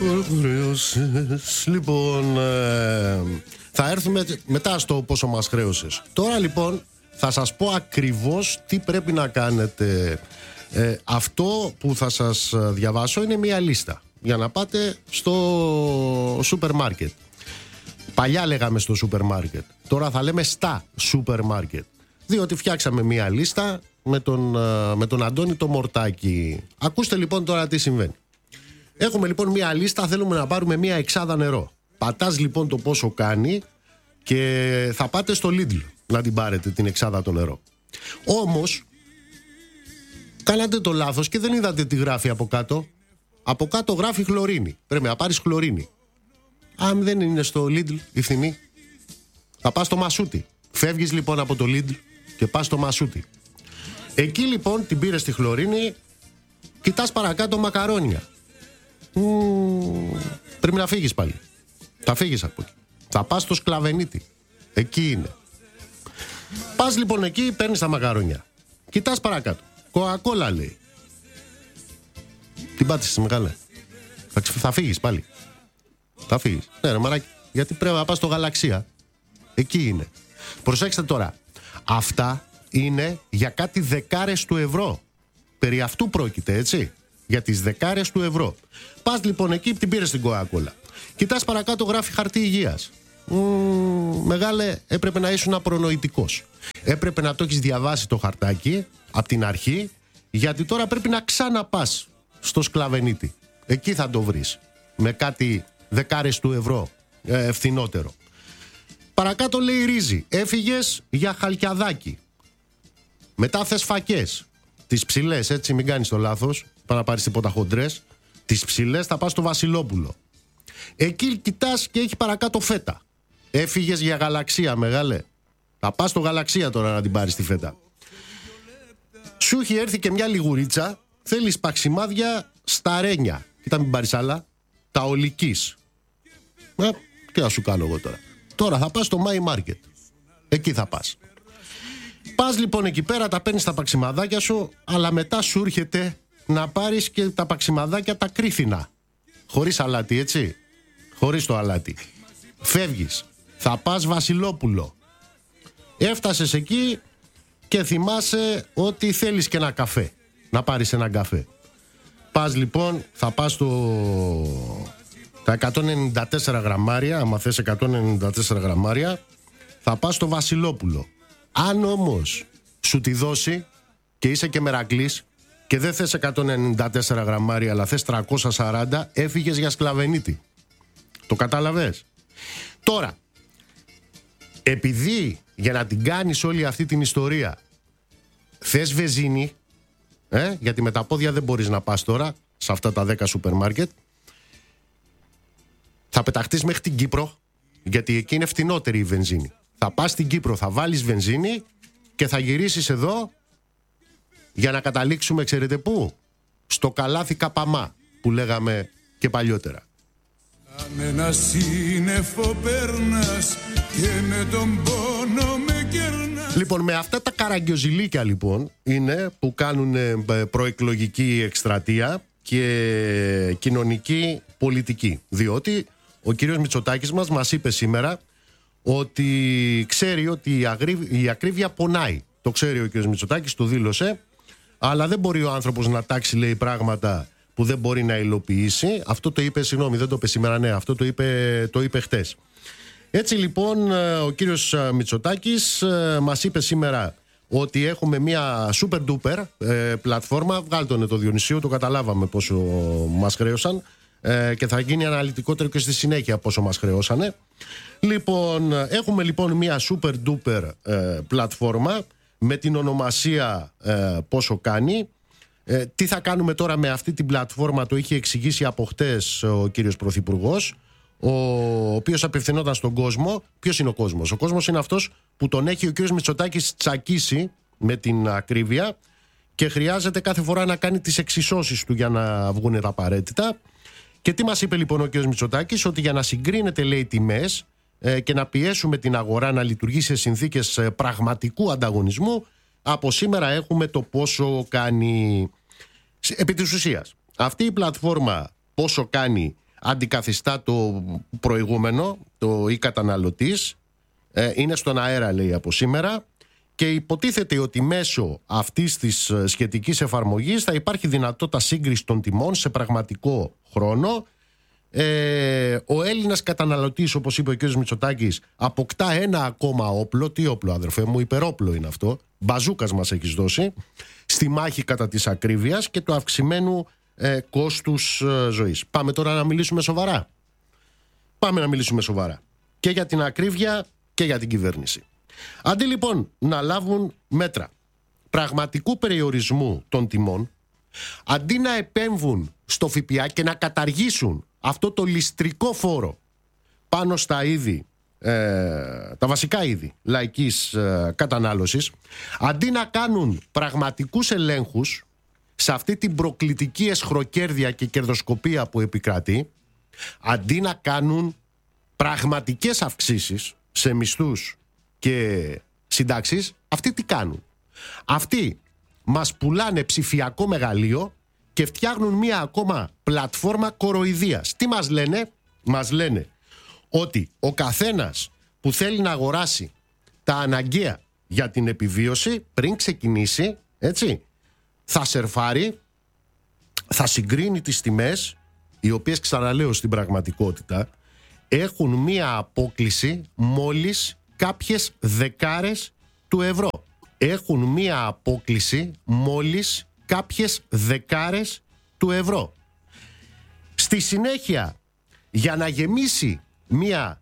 Λοιπόν, θα έρθουμε μετά στο πόσο μας χρέωσες. Τώρα λοιπόν θα σας πω ακριβώς τι πρέπει να κάνετε. Αυτό που θα σας διαβάσω είναι μια λίστα για να πάτε στο σούπερ μάρκετ. Παλιά λέγαμε στο σούπερ μάρκετ, τώρα θα λέμε στα σούπερ μάρκετ, διότι φτιάξαμε μια λίστα με τον Αντώνη το Μορτάκη. Ακούστε λοιπόν τώρα τι συμβαίνει. Έχουμε λοιπόν μια λίστα, θέλουμε να πάρουμε μια εξάδα νερό. Πατάς λοιπόν το πόσο κάνει και θα πάτε στο Lidl να την πάρετε την εξάδα το νερό. Όμως κάνατε το λάθος και δεν είδατε τι γράφει από κάτω. Από κάτω γράφει χλωρίνη. Πρέπει να πάρεις χλωρίνη. Αν δεν είναι στο Lidl η φθηνή, θα πας στο Μασούτι. Φεύγεις λοιπόν από το Lidl και πας στο Μασούτι. Εκεί λοιπόν την πήρες τη χλωρίνη, κοιτάς παρακάτω μακαρόνια. Πρέπει να φύγεις πάλι. Θα φύγεις από εκεί. Θα πας στο Σκλαβενίτη. Εκεί είναι. Πας λοιπόν εκεί, παίρνεις τα μακαρόνια. Κοιτάς παρακάτω. Κοακόλα λέει. Την πάτησες μεγάλα. Θα φύγεις πάλι. Θα φύγεις. Ναι ρε μαράκι. Γιατί πρέπει να πας στο Γαλαξία. Εκεί είναι. Προσέξτε τώρα. Αυτά είναι για κάτι δεκάρες του ευρώ. Περί αυτού πρόκειται, έτσι. Για τις δεκάρες του ευρώ. Πας λοιπόν εκεί, την πήρες την Coca-Cola. Κοιτάς παρακάτω, γράφει χαρτί υγείας. Μεγάλε, έπρεπε να ήσουν απρονοητικός. Έπρεπε να το έχεις διαβάσει το χαρτάκι από την αρχή, γιατί τώρα πρέπει να ξαναπάς στο Σκλαβενίτη. Εκεί θα το βρεις. Με κάτι δεκάρες του ευρώ φθηνότερο. Παρακάτω λέει ρύζι. Έφυγες για Χαλκιαδάκι. Μετά θες φακές. Τις ψηλές, έτσι, μην κάνεις το λάθος. Πά να πάρεις τίποτα χοντρές. Τις ψηλές θα πας στο Βασιλόπουλο. Εκεί κοιτάς και έχει παρακάτω φέτα. Έφυγες για Γαλαξία, μεγάλε. Θα πας στο Γαλαξία τώρα να την πάρεις τη φέτα. Σου έχει έρθει και μια λιγουρίτσα. Θέλεις παξιμάδια στα Ρένια. Κοίτα, μην πάρεις άλλα. Τα Ολικής. Τι να σου κάνω εγώ τώρα. Τώρα θα πας στο My Market. Εκεί θα πας. Πας λοιπόν εκεί πέρα, τα παίρνεις τα παξιμαδάκια σου, αλλά μετά σου έρχεται να πάρεις και τα παξιμαδάκια τα κρίθινα. Χωρίς αλάτι, έτσι. Χωρίς το αλάτι. Φεύγεις. Θα πας Βασιλόπουλο. Έφτασες εκεί και θυμάσαι ότι θέλεις και ένα καφέ. Να πάρεις έναν καφέ. Πας λοιπόν, θα πας τα 194 γραμμάρια, άμα θες 194 γραμμάρια, θα πας στο Βασιλόπουλο. Αν όμως σου τη δώσει και είσαι και μερακλής και δεν θες 194 γραμμάρια αλλά θες 340, έφυγες για Σκλαβενίτη. Το κατάλαβες? Τώρα, επειδή για να την κάνεις όλη αυτή την ιστορία θες βενζίνη, γιατί με τα πόδια δεν μπορείς να πας τώρα σε αυτά τα 10 σούπερ μάρκετ, θα πεταχτείς μέχρι την Κύπρο, γιατί εκεί είναι φτηνότερη η βενζίνη. Θα πας στην Κύπρο, θα βάλεις βενζίνη και θα γυρίσεις εδώ για να καταλήξουμε, ξέρετε πού? Στο καλάθι Καπαμά που λέγαμε και παλιότερα. Με ένα σύννεφο περνάς και με τον πόνο με κερνάς. Λοιπόν, με αυτά τα καραγκιοζηλίκια λοιπόν είναι που κάνουν προεκλογική εκστρατεία και κοινωνική πολιτική. Διότι ο κύριος Μητσοτάκης μας είπε σήμερα ότι ξέρει ότι η ακρίβεια πονάει. Το ξέρει ο κύριος Μητσοτάκης, το δήλωσε. Αλλά δεν μπορεί ο άνθρωπος να τάξει, λέει, πράγματα που δεν μπορεί να υλοποιήσει. Αυτό το είπε, συγγνώμη, δεν το είπε σήμερα, ναι, αυτό το είπε χτες. Έτσι λοιπόν ο κύριος Μητσοτάκης μας είπε σήμερα ότι έχουμε μια super duper πλατφόρμα. Βγάλτονε το Διονυσίου, το καταλάβαμε πόσο μας χρέωσαν και θα γίνει αναλυτικότερο και στη συνέχεια πόσο μας χρεώσανε. Λοιπόν, έχουμε λοιπόν μια super duper πλατφόρμα με την ονομασία πόσο κάνει. Τι θα κάνουμε τώρα με αυτή την πλατφόρμα το είχε εξηγήσει από χτες ο κύριος Πρωθυπουργός, ο οποίος απευθυνόταν στον κόσμο. Ποιος είναι ο κόσμος? Ο κόσμος είναι αυτός που τον έχει ο κύριος Μητσοτάκης τσακίσει με την ακρίβεια και χρειάζεται κάθε φορά να κάνει τις εξισώσεις του για να βγουν τα απαραίτητα. Και τι μας είπε λοιπόν ο κύριος Μητσοτάκης? Ότι για να συγκρίνεται, λέει, τιμές και να πιέσουμε την αγορά να λειτουργεί σε συνθήκες πραγματικού ανταγωνισμού, από σήμερα έχουμε το πόσο κάνει. Επί της ουσίας, αυτή η πλατφόρμα πόσο κάνει αντικαθιστά το προηγούμενο, το «ή καταναλωτής». Είναι στον αέρα, λέει, από σήμερα, και υποτίθεται ότι μέσω αυτής της σχετικής εφαρμογής θα υπάρχει δυνατότητα σύγκριση των τιμών σε πραγματικό χρόνο. Ο Έλληνας καταναλωτής, όπως είπε ο κ. Μητσοτάκης, αποκτά ένα ακόμα όπλο. Τι όπλο, αδερφέ μου? Υπερόπλο είναι αυτό. Μπαζούκας μας έχεις δώσει στη μάχη κατά της ακρίβειας και του αυξημένου κόστους ζωής. Πάμε τώρα να μιλήσουμε σοβαρά. Πάμε να μιλήσουμε σοβαρά και για την ακρίβεια και για την κυβέρνηση. Αντί λοιπόν να λάβουν μέτρα πραγματικού περιορισμού των τιμών, αντί να επέμβουν στο ΦΠΑ και να καταργήσουν αυτό το ληστρικό φόρο πάνω στα είδη, τα βασικά είδη λαϊκής κατανάλωσης, αντί να κάνουν πραγματικούς ελέγχους σε αυτή την προκλητική εσχροκέρδεια και κερδοσκοπία που επικρατεί, αντί να κάνουν πραγματικές αυξήσεις σε μισθούς και συντάξεις, αυτοί τι κάνουν? Αυτοί μας πουλάνε ψηφιακό μεγαλείο και φτιάχνουν μία ακόμα πλατφόρμα κοροϊδίας. Τι μας λένε? Μας λένε ότι ο καθένας που θέλει να αγοράσει τα αναγκαία για την επιβίωση, πριν ξεκινήσει, έτσι, θα σερφάρει, θα συγκρίνει τις τιμές, οι οποίες, ξαναλέω, στην πραγματικότητα έχουν μία απόκλιση μόλις κάποιες δεκάρες του ευρώ. Έχουν μία απόκλιση μόλις κάποιες δεκάρες του ευρώ. Στη συνέχεια, για να γεμίσει μία